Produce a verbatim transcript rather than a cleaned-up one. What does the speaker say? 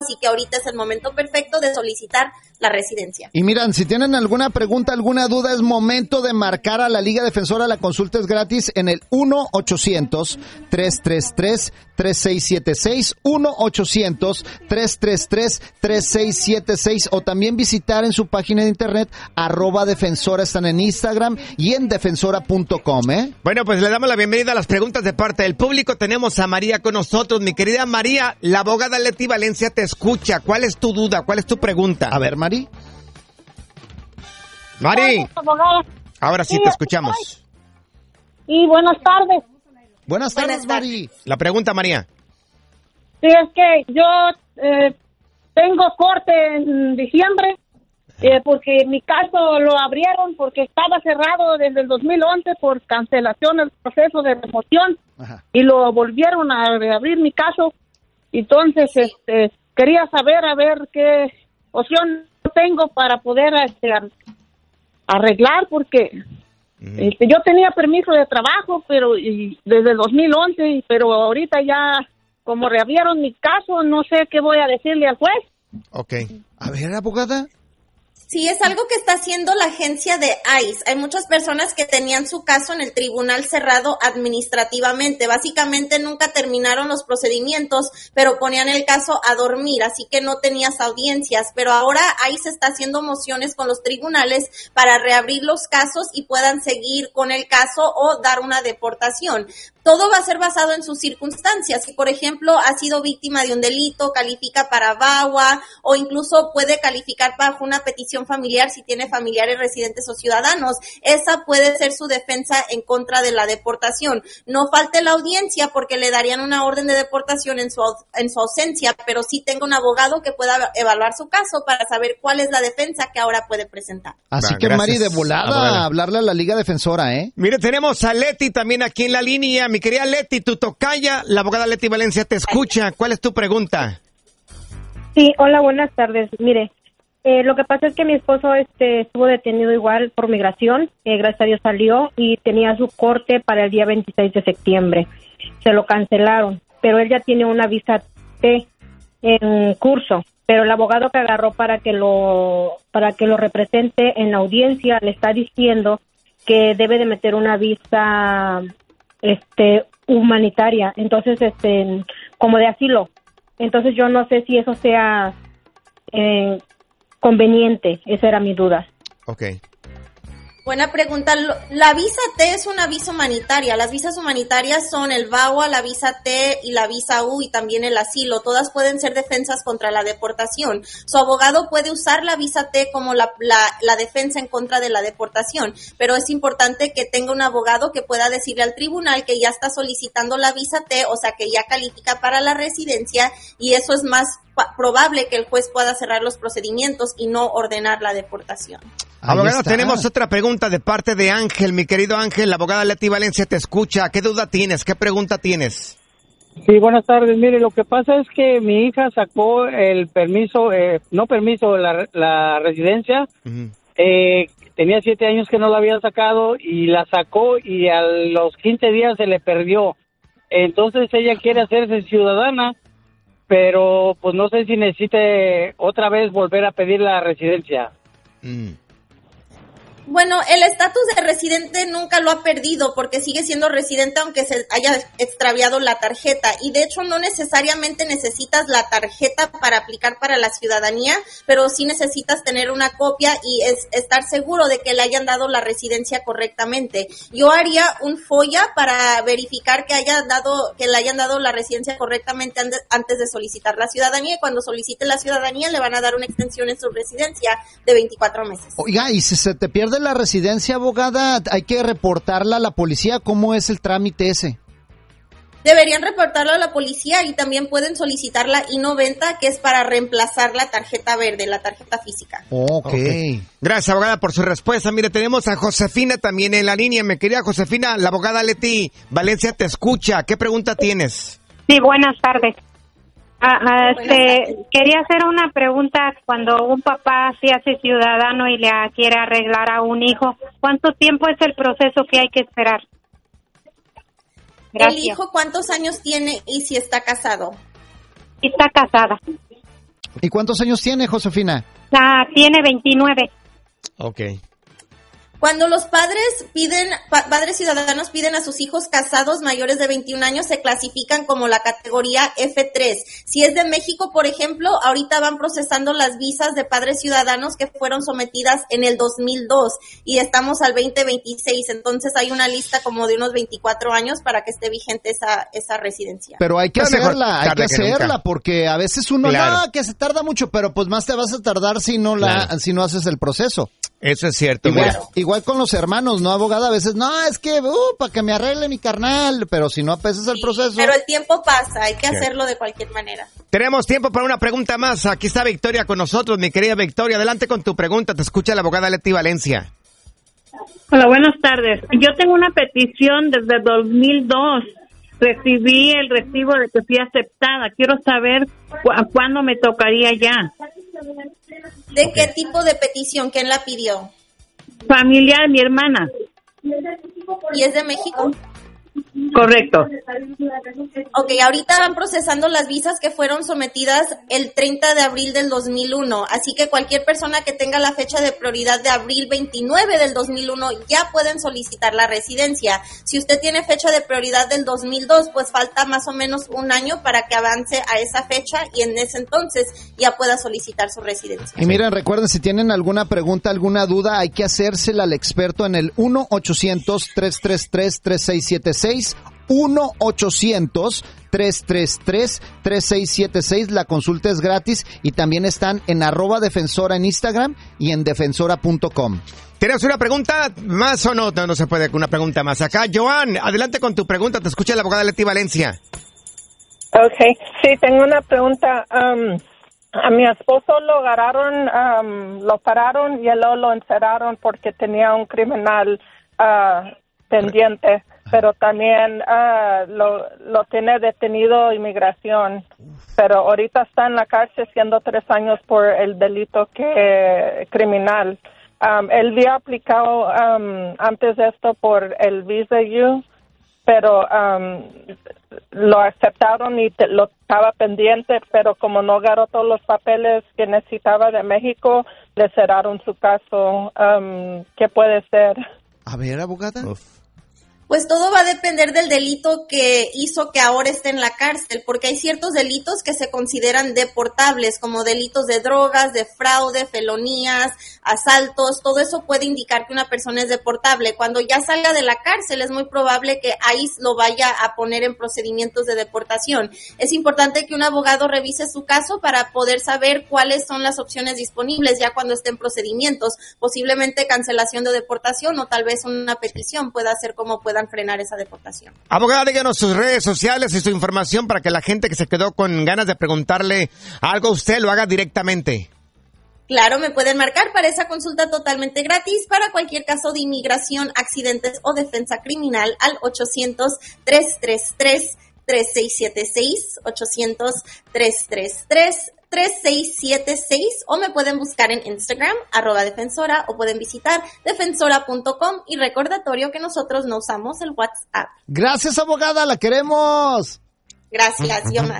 así que ahorita es el momento perfecto de solicitar la residencia. Y miran, si tienen alguna pregunta, alguna duda, es momento de marcar a la Liga Defensora. La consulta es gratis en el uno ochocientos, tres tres tres, tres seis siete seis, uno ochocientos, tres tres tres, tres seis siete seis, o también visitar en su página de internet arroba defensora. Están en Instagram y en defensora punto com, ¿eh? Bueno, pues le damos la bienvenida a las preguntas de parte del público. Tenemos a María con nosotros. Mi querida María, la abogada Leti Valencia te escucha. ¿Cuál es tu duda? ¿Cuál es tu pregunta? A ver, Mari. Mari. Ahora sí, sí, te escuchamos. Y buenas tardes. Buenas tardes, Buenas tardes. Mari. La pregunta, María. Sí, es que yo eh, tengo corte en diciembre eh, porque mi caso lo abrieron porque estaba cerrado desde el dos mil once por cancelación del proceso de remoción. Ajá. Y lo volvieron a reabrir mi caso. Entonces, este, quería saber a ver qué opción tengo para poder este, arreglar porque uh-huh. este, yo tenía permiso de trabajo, pero y, desde el dos mil once, pero ahorita ya como reabrieron mi caso, no sé qué voy a decirle al juez. Ok. A ver, abogada. Sí, es algo que está haciendo la agencia de I C E. Hay muchas personas que tenían su caso en el tribunal cerrado administrativamente. Básicamente nunca terminaron los procedimientos, pero ponían el caso a dormir, así que no tenías audiencias. Pero ahora I C E está haciendo mociones con los tribunales para reabrir los casos y puedan seguir con el caso o dar una deportación. Todo va a ser basado en sus circunstancias. Si, por ejemplo, ha sido víctima de un delito, califica para V A W A o incluso puede calificar bajo una petición familiar si tiene familiares residentes o ciudadanos. Esa puede ser su defensa en contra de la deportación. No falte la audiencia porque le darían una orden de deportación en su, en su ausencia, pero sí tenga un abogado que pueda evaluar su caso para saber cuál es la defensa que ahora puede presentar. Así Va, que, gracias, Mari, de volada, abogada. a hablarle a la Liga Defensora, ¿eh? Mire, tenemos a Leti también aquí en la línea. Mi querida Leti, tu tocaya, la abogada Leti Valencia te escucha. ¿Cuál es tu pregunta? Sí, hola, buenas tardes. Mire, eh, lo que pasa es que mi esposo este estuvo detenido igual por migración. Eh, gracias a Dios salió y tenía su corte para el día veintiséis de septiembre. Se lo cancelaron, pero él ya tiene una visa T en curso. Pero el abogado que agarró para que lo para que lo represente en la audiencia le está diciendo que debe de meter una visa este humanitaria, entonces este como de asilo. Entonces yo no sé si eso sea eh, conveniente. Esa era mi duda. Okay. Buena pregunta. La visa T es una visa humanitaria. Las visas humanitarias son el V A W A, la visa T y la visa U y también el asilo. Todas pueden ser defensas contra la deportación. Su abogado puede usar la visa T como la, la, la defensa en contra de la deportación, pero es importante que tenga un abogado que pueda decirle al tribunal que ya está solicitando la visa T, o sea que ya califica para la residencia, y eso es más probable que el juez pueda cerrar los procedimientos y no ordenar la deportación. Abogada, tenemos otra pregunta de parte de Ángel. Mi querido Ángel, la abogada Leti Valencia te escucha. ¿Qué duda tienes? ¿Qué pregunta tienes? Sí, buenas tardes. Mire, lo que pasa es que mi hija sacó el permiso, eh, no permiso, la, la residencia. Uh-huh. Eh, tenía siete años que no la había sacado y la sacó y a los quince días se le perdió. Entonces ella quiere hacerse ciudadana, pero pues no sé si necesite otra vez volver a pedir la residencia. Mm. Bueno, el estatus de residente nunca lo ha perdido porque sigue siendo residente aunque se haya extraviado la tarjeta, y de hecho no necesariamente necesitas la tarjeta para aplicar para la ciudadanía, pero sí necesitas tener una copia y es, estar seguro de que le hayan dado la residencia correctamente. Yo haría un FOIA para verificar que haya dado, que le hayan dado la residencia correctamente antes de solicitar la ciudadanía, y cuando solicite la ciudadanía le van a dar una extensión en su residencia de veinticuatro meses. Oiga, y si se te pierde la residencia, abogada, hay que reportarla a la policía. ¿Cómo es el trámite ese? Deberían reportarlo a la policía y también pueden solicitar la I noventa, que es para reemplazar la tarjeta verde, la tarjeta física. Ok. okay. Gracias, abogada, por su respuesta. Mire, tenemos a Josefina también en la línea. Mi querida Josefina, la abogada Leti Valencia te escucha. ¿Qué pregunta tienes? Sí, buenas tardes. Ah, este, quería hacer una pregunta. Cuando un papá se hace ciudadano y le quiere arreglar a un hijo, ¿cuánto tiempo es el proceso que hay que esperar? Gracias. ¿El hijo cuántos años tiene y si está casado? Está casada. ¿Y cuántos años tiene, Josefina? Ah, tiene veintinueve. Ok. Cuando los padres piden, pa- padres ciudadanos piden a sus hijos casados mayores de veintiún años, se clasifican como la categoría F tres. Si es de México, por ejemplo, ahorita van procesando las visas de padres ciudadanos que fueron sometidas en el dos mil dos y estamos al veinte veintiséis, entonces hay una lista como de unos veinticuatro años para que esté vigente esa esa residencia. Pero hay que Pero mejor hacerla, hay que tarde que hacerla, nunca. porque a veces uno, Claro. no, que se tarda mucho, pero pues más te vas a tardar si no la, Claro. si no haces el proceso. Eso es cierto. Igual, mira. igual con los hermanos, ¿no, abogada? A veces, no, es que, uh, para que me arregle mi carnal, pero si no haces el Sí, proceso. pero el tiempo pasa, hay que Sí. hacerlo de cualquier manera. Tenemos tiempo para una pregunta más. Aquí está Victoria con nosotros, mi querida Victoria. Adelante con tu pregunta. Te escucha la abogada Leti Valencia. Hola, buenas tardes. Yo tengo una petición desde dos mil dos. Recibí el recibo de que fui aceptada. Quiero saber cu- cuándo me tocaría ya. ¿De qué tipo de petición? ¿Quién la pidió? Familiar, mi hermana. ¿Y es de México? Correcto. Ok, ahorita van procesando las visas que fueron sometidas el treinta de abril del dos mil uno, así que cualquier persona que tenga la fecha de prioridad de abril veintinueve del dos mil uno ya pueden solicitar la residencia. Si usted tiene fecha de prioridad del dos mil dos, pues falta más o menos un año para que avance a esa fecha y en ese entonces ya pueda solicitar su residencia. Y miren, recuerden, si tienen alguna pregunta, alguna duda, hay que hacérsela al experto en el uno ochocientos, tres tres tres, tres seis siete seis, uno ochocientos, tres tres tres, tres seis siete seis. La consulta es gratis y también están en arroba defensora en Instagram y en defensora punto com. ¿Tienes una pregunta más o no? No, no se puede con una pregunta más. Acá, Joan, adelante con tu pregunta. Te escucha la abogada Leti Valencia. Okay, sí, tengo una pregunta. Um, a mi esposo lo agarraron, um, lo pararon y luego lo encerraron porque tenía un criminal uh, pendiente, pero también uh, lo, lo tiene detenido inmigración. Pero ahorita está en la cárcel siendo tres años por el delito que criminal. Um, él había aplicado um, antes de esto por el Visa U, pero um, lo aceptaron y te, lo estaba pendiente, pero como no agarró todos los papeles que necesitaba de México, le cerraron su caso. Um, ¿Qué puede ser? A ver, abogada. Uf. Pues todo va a depender del delito que hizo que ahora esté en la cárcel, porque hay ciertos delitos que se consideran deportables, como delitos de drogas, de fraude, felonías, asaltos, todo eso puede indicar que una persona es deportable. Cuando ya salga de la cárcel es muy probable que ICE lo vaya a poner en procedimientos de deportación. Es importante que un abogado revise su caso para poder saber cuáles son las opciones disponibles ya cuando esté en procedimientos, posiblemente cancelación de deportación o tal vez una petición pueda ser como pueda frenar esa deportación. Abogada, díganos sus redes sociales y su información para que la gente que se quedó con ganas de preguntarle algo a usted lo haga directamente. Claro, me pueden marcar para esa consulta totalmente gratis para cualquier caso de inmigración, accidentes o defensa criminal al ochocientos, tres tres tres, tres seis siete seis, ochocientos, tres tres tres, tres seis siete seis o me pueden buscar en Instagram, arroba defensora, o pueden visitar defensora punto com y recordatorio que nosotros no usamos el WhatsApp. Gracias, abogada, la queremos. Gracias, yo más.